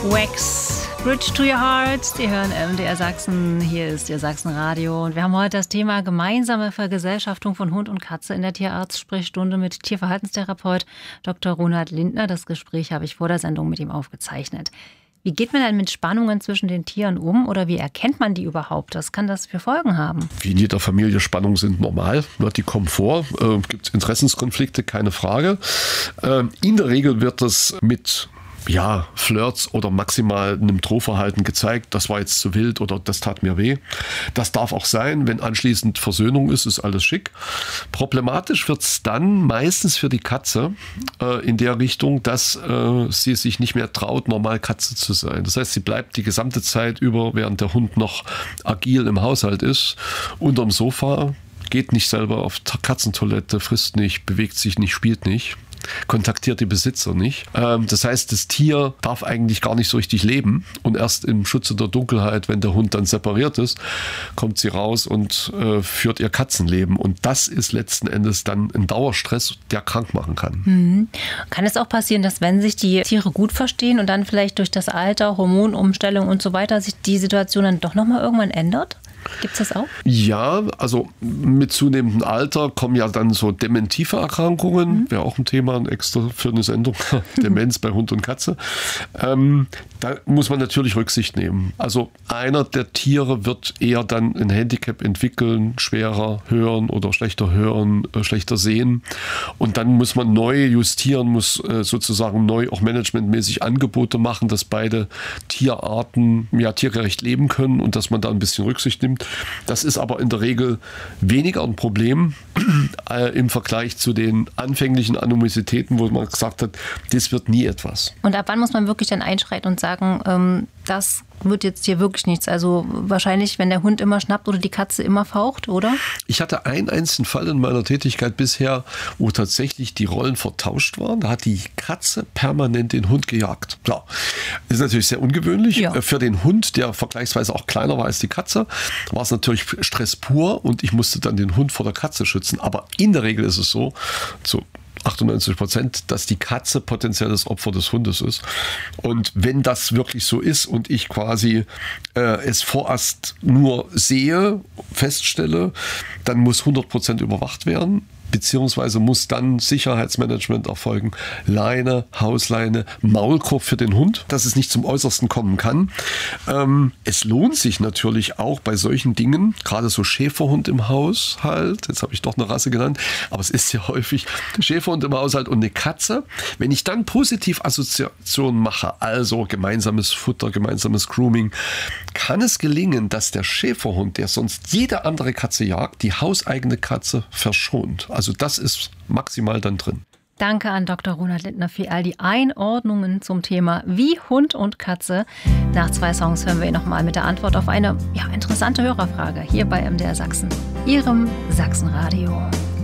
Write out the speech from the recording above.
Wax, Bridge to Your Heart. Sie hören MDR Sachsen. Hier ist Ihr Sachsenradio. Und wir haben heute das Thema gemeinsame Vergesellschaftung von Hund und Katze in der Tierarzt-Sprechstunde mit Tierverhaltenstherapeut Dr. Ronald Lindner. Das Gespräch habe ich vor der Sendung mit ihm aufgezeichnet. Wie geht man denn mit Spannungen zwischen den Tieren um oder wie erkennt man die überhaupt? Was kann das für Folgen haben? Wie in jeder Familie, Spannungen sind normal, die kommen vor. Gibt es Interessenskonflikte, keine Frage. In der Regel wird das mit Flirts oder maximal einem Drohverhalten gezeigt, das war jetzt zu wild oder das tat mir weh. Das darf auch sein, wenn anschließend Versöhnung ist alles schick. Problematisch wird es dann meistens für die Katze in der Richtung, dass sie sich nicht mehr traut, normal Katze zu sein. Das heißt, sie bleibt die gesamte Zeit über, während der Hund noch agil im Haushalt ist, unterm Sofa, geht nicht selber auf Katzentoilette, frisst nicht, bewegt sich nicht, spielt nicht. Kontaktiert die Besitzer nicht. Das heißt, das Tier darf eigentlich gar nicht so richtig leben und erst im Schutze der Dunkelheit, wenn der Hund dann separiert ist, kommt sie raus und führt ihr Katzenleben. Und das ist letzten Endes dann ein Dauerstress, der krank machen kann. Mhm. Kann es auch passieren, dass wenn sich die Tiere gut verstehen und dann vielleicht durch das Alter, Hormonumstellung und so weiter sich die Situation dann doch nochmal irgendwann ändert? Gibt es das auch? Ja, also mit zunehmendem Alter kommen ja dann so dementive Erkrankungen, wäre auch ein Thema, extra für eine Sendung, Demenz bei Hund und Katze. Da muss man natürlich Rücksicht nehmen. Also einer der Tiere wird eher dann ein Handicap entwickeln, schwerer hören oder schlechter hören, schlechter sehen. Und dann muss man neu justieren, muss sozusagen neu auch managementmäßig Angebote machen, dass beide Tierarten tiergerecht leben können und dass man da ein bisschen Rücksicht nimmt. Das ist aber in der Regel weniger ein Problem im Vergleich zu den anfänglichen Animositäten, wo man gesagt hat, das wird nie etwas. Und ab wann muss man wirklich dann einschreiten und sagen, das wird jetzt hier wirklich nichts? Also wahrscheinlich, wenn der Hund immer schnappt oder die Katze immer faucht, oder? Ich hatte einen einzigen Fall in meiner Tätigkeit bisher, wo tatsächlich die Rollen vertauscht waren. Da hat die Katze permanent den Hund gejagt. Klar, ist natürlich sehr ungewöhnlich. Ja. Für den Hund, der vergleichsweise auch kleiner war als die Katze, war es natürlich Stress pur und ich musste dann den Hund vor der Katze schützen. Aber in der Regel ist es so, zu 98%, dass die Katze potenzielles Opfer des Hundes ist. Und wenn das wirklich so ist und ich quasi es vorerst nur sehe, feststelle, dann muss 100% überwacht werden. Beziehungsweise muss dann Sicherheitsmanagement erfolgen. Leine, Hausleine, Maulkorb für den Hund, dass es nicht zum Äußersten kommen kann. Es lohnt sich natürlich auch bei solchen Dingen, gerade so Schäferhund im Haushalt, jetzt habe ich doch eine Rasse genannt, aber es ist ja häufig Schäferhund im Haushalt und eine Katze. Wenn ich dann positiv Assoziationen mache, also gemeinsames Futter, gemeinsames Grooming, kann es gelingen, dass der Schäferhund, der sonst jede andere Katze jagt, die hauseigene Katze verschont. Also das ist maximal dann drin. Danke an Dr. Ronald Lindner für all die Einordnungen zum Thema wie Hund und Katze. Nach 2 Songs hören wir ihn nochmal mit der Antwort auf eine interessante Hörerfrage hier bei MDR Sachsen, Ihrem Sachsenradio.